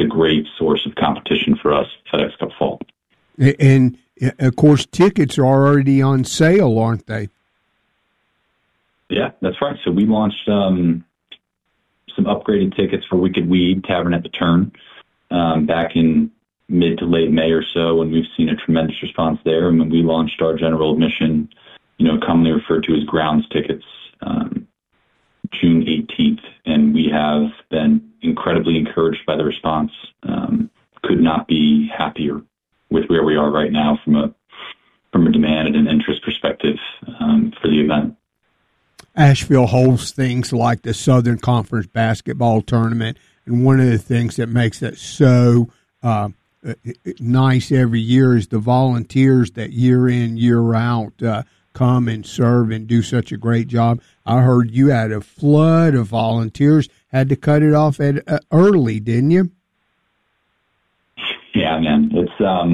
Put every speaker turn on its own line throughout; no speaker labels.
a great source of competition for us, FedEx Cup Fall.
And, of course, tickets are already on sale, aren't they?
Yeah, that's right. So we launched some upgraded tickets for Wicked Weed, Tavern at the Turn, back in mid to late May or so, and we've seen a tremendous response there. And when we launched our general admission, commonly referred to as grounds tickets, June 18th, and we have been incredibly encouraged by the response. Could not be happier with where we are right now from a demand and an interest perspective for the event.
Asheville holds things like the Southern Conference basketball tournament, and one of the things that makes it so nice every year is the volunteers that year in, year out come and serve and do such a great job. I heard you had a flood of volunteers, had to cut it off early, didn't you?
Yeah, man. It's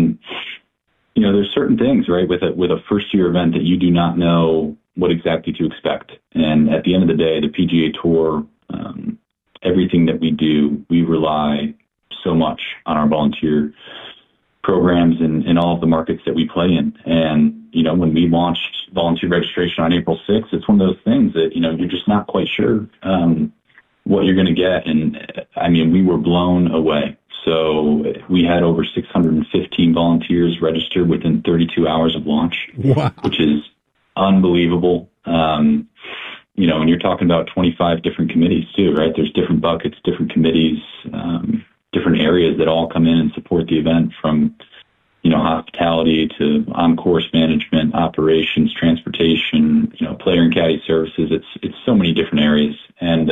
there's certain things, right, with a first year event that you do not know what exactly to expect. And at the end of the day, the PGA Tour, everything that we do, we rely so much on our volunteer programs in all of the markets that we play in. And, when we launched volunteer registration on April 6th, it's one of those things that, you're just not quite sure what you're going to get. And, we were blown away. So we had over 615 volunteers registered within 32 hours of launch,
wow,
which is unbelievable. And you're talking about 25 different committees too, right? There's different buckets, different committees, different areas that all come in and support the event, from, hospitality to on-course management, operations, transportation, player and caddy services. It's so many different areas. And,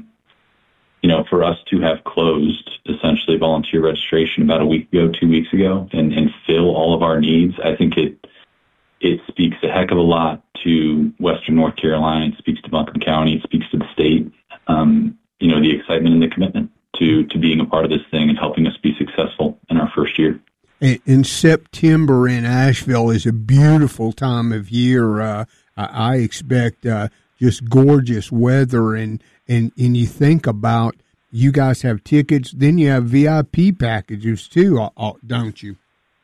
for us to have closed essentially volunteer registration about a week ago, 2 weeks ago, and fill all of our needs, I think it speaks a heck of a lot to Western North Carolina. It speaks to Buncombe County. It speaks to the state. The excitement and the commitment to being a part of this thing and helping us be successful in our first year.
In September in Asheville is a beautiful time of year. I expect just gorgeous weather, and you think about, you guys have tickets, then you have VIP packages too, don't you?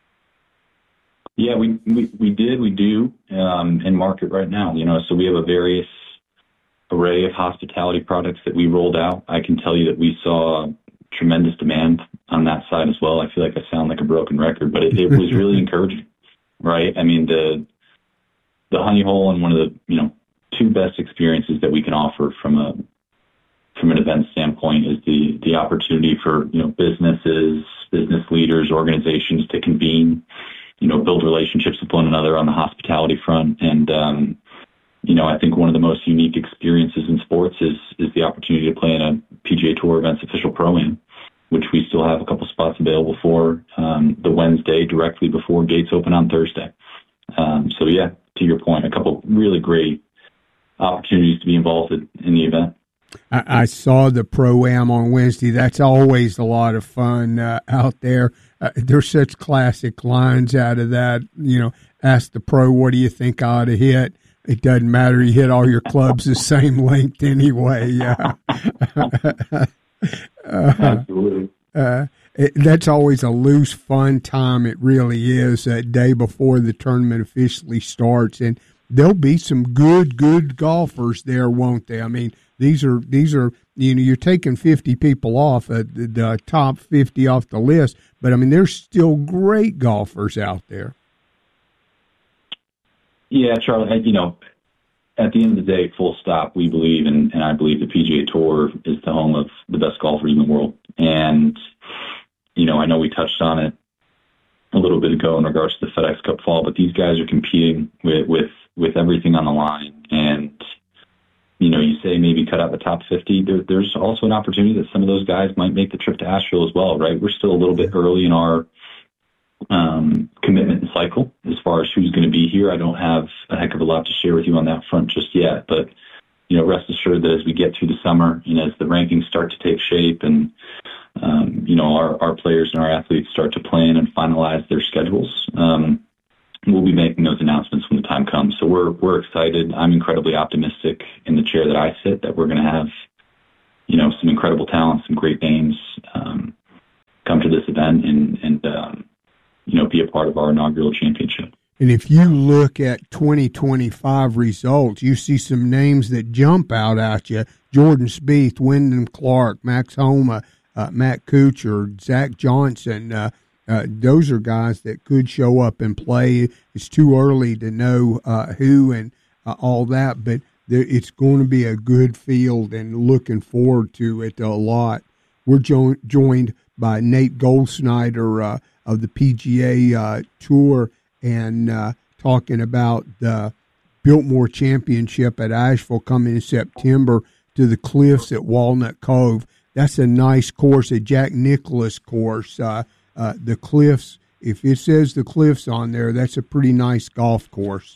Yeah, we do in market right now. So we have a various array of hospitality products that we rolled out. I can tell you that we saw tremendous demand on that side as well. I feel like I sound like a broken record, but it was really encouraging, right? The Honey Hole, and one of the two best experiences that we can offer from an event standpoint is the opportunity for businesses, business leaders, organizations to convene, build relationships with one another on the hospitality front. And I think one of the most unique experiences in sports is the opportunity to play in a PGA Tour Events official pro-am, which we still have a couple spots available for the Wednesday directly before gates open on Thursday. So yeah, to your point, a couple really great opportunities to be involved in the event.
I saw the Pro-Am on Wednesday. That's always a lot of fun out there. There's such classic lines out of that. Ask the pro, what do you think I ought to hit? It doesn't matter. You hit all your clubs the same length anyway.
Absolutely.
That's always a loose, fun time. It really is, that day before the tournament officially starts. And there'll be some good golfers there, won't they? These are you're taking 50 people off, the top 50 off the list, but there's still great golfers out there.
Yeah, Charlie, at the end of the day, full stop, we believe, and I believe the PGA Tour is the home of the best golfers in the world. And, I know we touched on it a little bit ago in regards to the FedEx Cup Fall, but these guys are competing with everything on the line. And, you say maybe cut out the top 50. There's also an opportunity that some of those guys might make the trip to Asheville as well, right? We're still a little bit early in our commitment cycle as far as who's going to be here. I don't have a heck of a lot to share with you on that front just yet, but rest assured that as we get through the summer and as the rankings start to take shape and our players and our athletes start to plan and finalize their schedules, we'll be making those announcements when the time comes. So we're excited. I'm incredibly optimistic in the chair that I sit that we're going to have some incredible talent, some great names come to this event and be a part of our inaugural championship.
And if you look at 2025 results, you see some names that jump out at you: Jordan Spieth, Wyndham Clark, Max Homa, Matt Kuchar, Zach Johnson. Those are guys that could show up and play. It's too early to know who and all that, but it's going to be a good field, and looking forward to it a lot. We're joined by Nate Goldsnyder of the PGA Tour, and talking about the Biltmore Championship at Asheville coming in September to the Cliffs at Walnut Cove. That's a nice course, a Jack Nicklaus course. The Cliffs, if it says the Cliffs on there, that's a pretty nice golf course.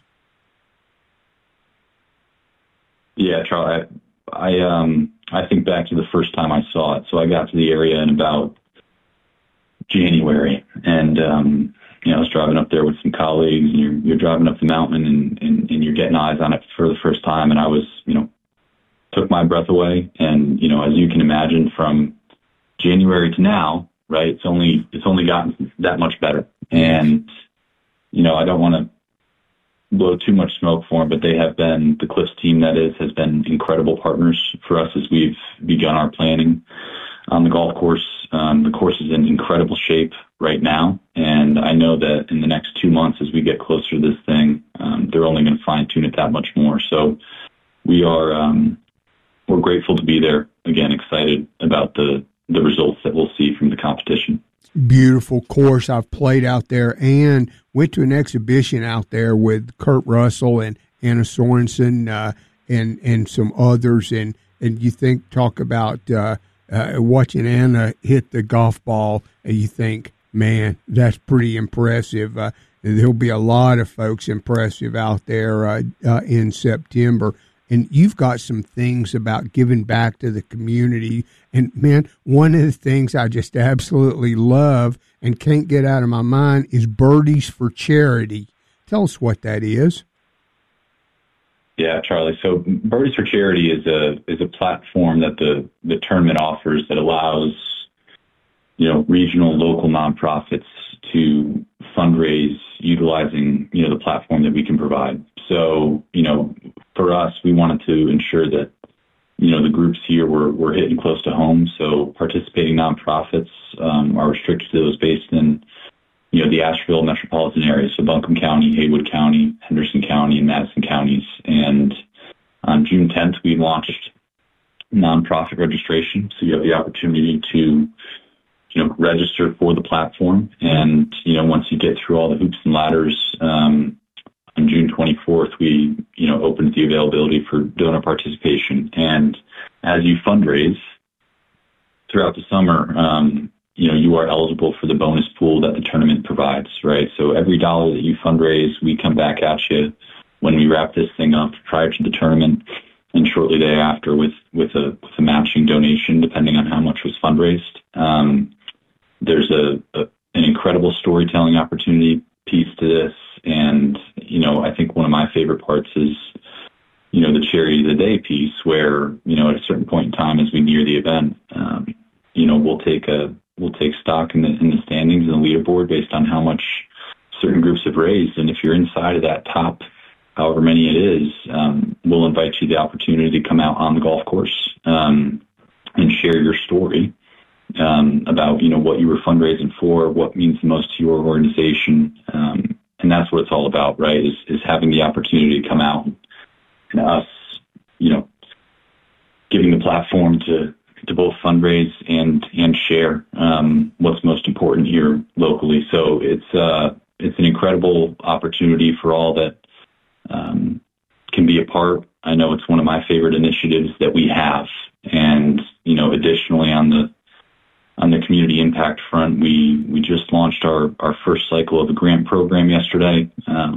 Yeah, Charlie, I think back to the first time I saw it. So I got to the area in about January, and I was driving up there with some colleagues, and you're driving up the mountain, and you're getting eyes on it for the first time, and I was, took my breath away. And as you can imagine, from January to now, right, it's only gotten that much better. And I don't want to blow too much smoke for them, but they have been, the Cliffs team that has been incredible partners for us as we've begun our planning on the golf course. The course is in incredible shape right now, and I know that in the next 2 months, as we get closer to this thing, they're only going to fine tune it that much more. So we're grateful to be there. Again, excited about the results that we'll see from the competition.
Beautiful course. I've played out there and went to an exhibition out there with Kurt Russell and Anna Sorensen and some others. And you talk about watching Anna hit the golf ball, and you think, man, that's pretty impressive. There'll be a lot of folks impressive out there in September. And you've got some things about giving back to the community. And, man, one of the things I just absolutely love and can't get out of my mind is Birdies for Charity. Tell us what that is.
Yeah, Charlie. So Birdies for Charity is a platform that the tournament offers that allows, regional, local nonprofits to fundraise utilizing, the platform that we can provide. So, for us, we wanted to ensure that, the groups here were hitting close to home. So participating nonprofits are restricted to those based in, the Asheville metropolitan area. So Buncombe County, Haywood County, Henderson County, and Madison counties. And on June 10th, we launched nonprofit registration. So you have the opportunity to, register for the platform. And, once you get through all the hoops and ladders, on June 24th, we, opened the availability for donor participation. And as you fundraise throughout the summer, you are eligible for the bonus pool that the tournament provides, right? So every dollar that you fundraise, we come back at you when we wrap this thing up prior to the tournament and shortly thereafter with a matching donation, depending on how much was fundraised. There's an incredible storytelling opportunity piece to this. And, I think one of my favorite parts is, the charity of the day piece where, at a certain point in time as we near the event, we'll take stock in the standings and the leaderboard based on how much certain groups have raised. And if you're inside of that top, however many it is, we'll invite you the opportunity to come out on the golf course and share your story about, what you were fundraising for, what means the most to your organization. And that's what it's all about, right, is having the opportunity to come out and us, giving the platform to both fundraise and share what's most important here locally. So it's an incredible opportunity for all that can be a part. I know it's one of my favorite initiatives that we have. And, additionally on the community impact front, we just launched our first cycle of the grant program yesterday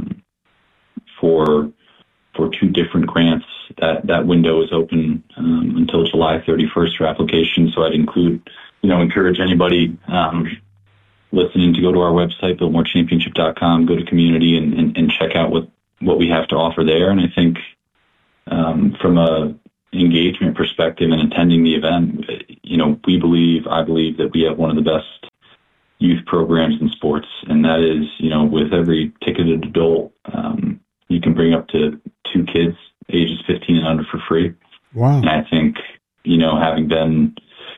for 2 different grants. That window is open until July 31st for application. So I'd encourage anybody listening to go to our website, BiltmoreChampionship.com, go to community and check out what we have to offer there. And I think from a engagement perspective and attending the event, I believe that we have one of the best youth programs in sports, and that is, with every ticketed adult, you can bring up to 2 kids, ages 15 and under, for free.
Wow.
And I think, having been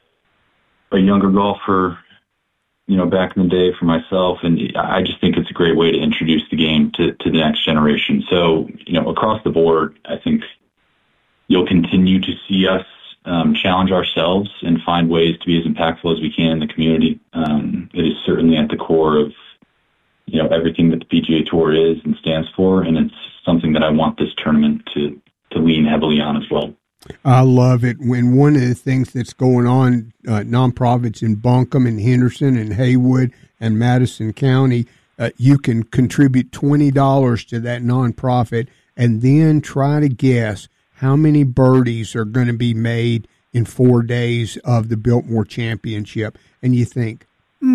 a younger golfer, back in the day for myself, and I just think it's a great way to introduce the game to the next generation. So, across the board, I think you'll continue to see us challenge ourselves and find ways to be as impactful as we can in the community. It is certainly at the core of, everything that the PGA Tour is and stands for, and it's something that I want this tournament to lean heavily on as well.
I love it. When one of the things that's going on, nonprofits in Buncombe and Henderson and Haywood and Madison County, you can contribute $20 to that nonprofit and then try to guess how many birdies are going to be made in 4 days of the Biltmore Championship. And you think,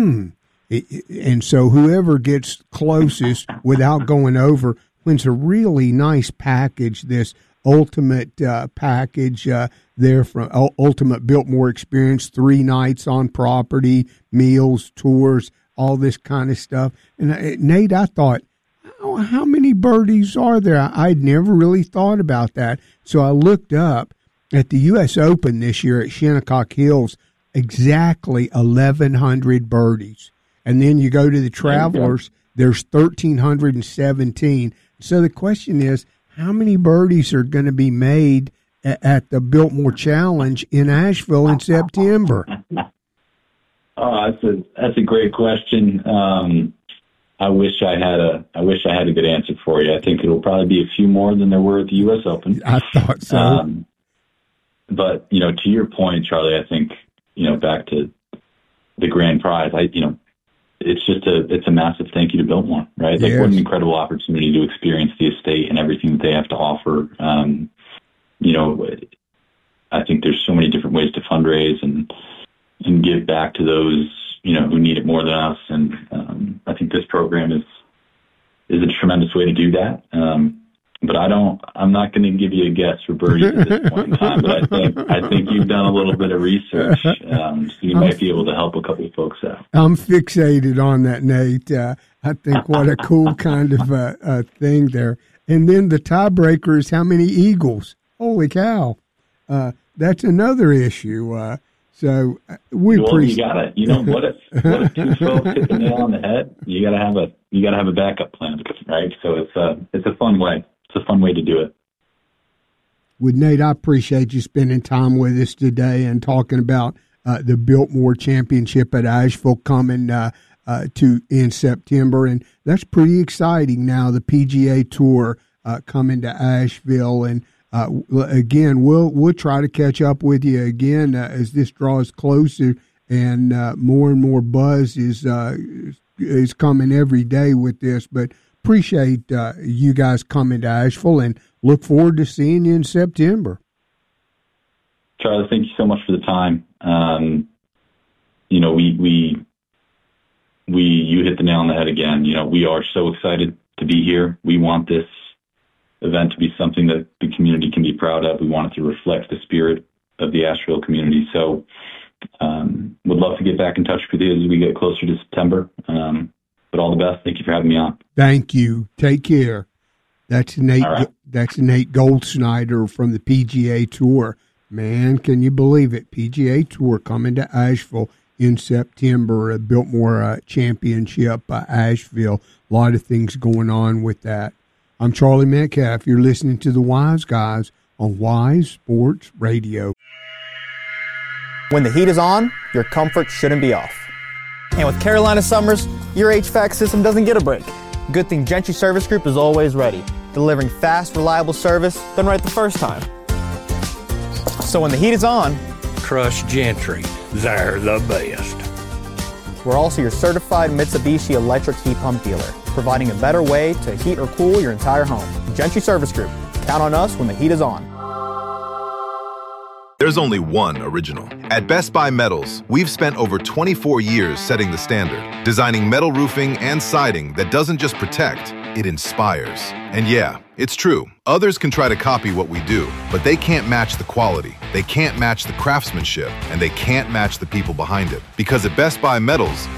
and so whoever gets closest without going over wins a really nice package, this ultimate package there from Ultimate Biltmore Experience, 3 nights on property, meals, tours, all this kind of stuff. And Nate, I thought, how many birdies are there? I'd never really thought about that. So I looked up at the U.S. Open this year at Shinnecock Hills, exactly 1,100 birdies. And then you go to the Travelers, there's 1,317. So the question is, how many birdies are going to be made at the Biltmore Challenge in Asheville in September?
Oh, that's a great question. I wish I had a good answer for you. I think it'll probably be a few more than there were at the U.S. Open.
I thought so.
But to your point, Charlie, I think back to the grand prize. It's a massive thank you to Biltmore, right? Like,
yes.
What an incredible opportunity to experience the estate and everything that they have to offer. I think there's so many different ways to fundraise and give back to those, who need it more than us. And I think this program is a tremendous way to do that. But I'm not going to give you a guess for birdies at this point in time, but I think you've done a little bit of research, so you might be able to help a couple of folks out.
I'm fixated on that, Nate. I think what a cool kind of thing there. And then the tiebreaker is how many eagles. Holy cow. That's another issue. So we
you got it. What if 2 folks hit the nail on the head? You got to have a backup plan, right? So it's a fun way. It's a fun way to do it.
Well, Nate, I appreciate you spending time with us today and talking about the Biltmore Championship at Asheville coming in September, and that's pretty exciting. Now the PGA Tour coming to Asheville, and again, we'll try to catch up with you again as this draws closer, and more buzz is coming every day with this. But appreciate you guys coming to Asheville, and look forward to seeing you in September.
Charlie, thank you so much for the time. You hit the nail on the head again. We are so excited to be here. We want this event to be something that the community can be proud of. We want it to reflect the spirit of the Asheville community. So would love to get back in touch with you as we get closer to September. But all the best. Thank you for having me on.
Thank you. Take care. That's Nate.
Right.
That's Nate Goldsnyder from the PGA Tour. Man, can you believe it? PGA Tour coming to Asheville in September. Biltmore Championship, Asheville. A lot of things going on with that. I'm Charlie Metcalf. You're listening to the Wise Guys on Wise Sports Radio.
When the heat is on, your comfort shouldn't be off. And with Carolina Summers, your HVAC system doesn't get a break. Good thing Gentry Service Group is always ready, delivering fast, reliable service done right the first time. So when the heat is on,
trust Gentry. They're the best.
We're also your certified Mitsubishi electric heat pump dealer, providing a better way to heat or cool your entire home. Gentry Service Group. Count on us when the heat is on.
There's only one original. At Best Buy Metals, we've spent over 24 years setting the standard, designing metal roofing and siding that doesn't just protect, it inspires. And yeah, it's true. Others can try to copy what we do, but they can't match the quality, they can't match the craftsmanship, and they can't match the people behind it. Because at Best Buy Metals,